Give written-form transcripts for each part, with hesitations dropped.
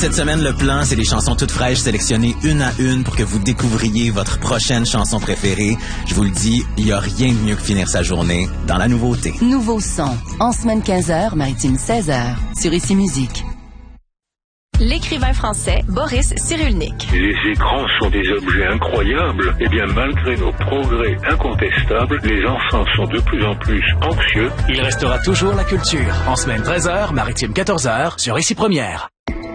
Cette semaine, le plan, c'est des chansons toutes fraîches sélectionnées une à une pour que vous découvriez votre prochaine chanson préférée. Je vous le dis, il n'y a rien de mieux que finir sa journée dans la nouveauté. Nouveau son, en semaine 15h, maritime 16h, sur Ici Musique. L'écrivain français Boris Cyrulnik. Les écrans sont des objets incroyables. Eh bien, malgré nos progrès incontestables, les enfants sont de plus en plus anxieux. Il restera toujours la culture. En semaine 13h, maritime 14h, sur Ici Première.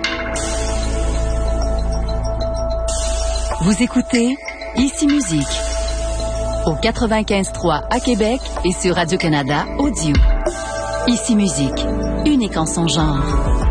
Vous écoutez Ici Musique au 95.3 à Québec et sur Radio-Canada Audio. Ici Musique, unique en son genre.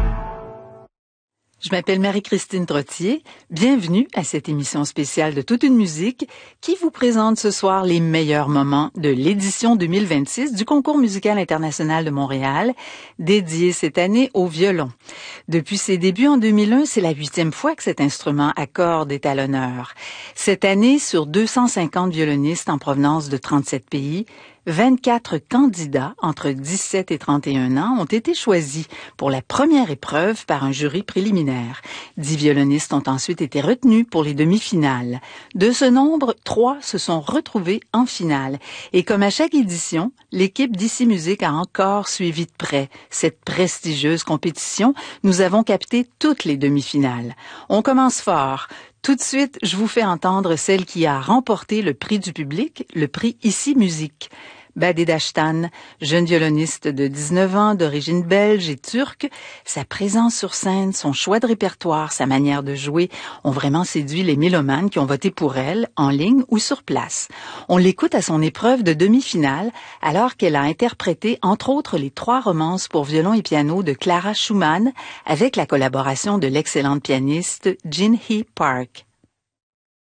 Je m'appelle Marie-Christine Trottier. Bienvenue à cette émission spéciale de Toute une musique qui vous présente ce soir les meilleurs moments de l'édition 2026 du Concours musical international de Montréal, dédié cette année au violon. Depuis ses débuts en 2001, c'est la 8e fois que cet instrument à cordes est à l'honneur. Cette année, sur 250 violonistes en provenance de 37 pays, 24 candidats entre 17 et 31 ans ont été choisis pour la première épreuve par un jury préliminaire. 10 violonistes ont ensuite été retenus pour les demi-finales. De ce nombre, 3 se sont retrouvés en finale. Et comme à chaque édition, l'équipe d'Ici Musique a encore suivi de près cette prestigieuse compétition. Nous avons capté toutes les demi-finales. On commence fort. Tout de suite, je vous fais entendre celle qui a remporté le prix du public, le prix Ici Musique. Bade Daştan, jeune violoniste de 19 ans, d'origine belge et turque, sa présence sur scène, son choix de répertoire, sa manière de jouer ont vraiment séduit les mélomanes qui ont voté pour elle, en ligne ou sur place. On l'écoute à son épreuve de demi-finale, alors qu'elle a interprété entre autres les 3 romances pour violon et piano de Clara Schumann, avec la collaboration de l'excellente pianiste Jin Hee Park.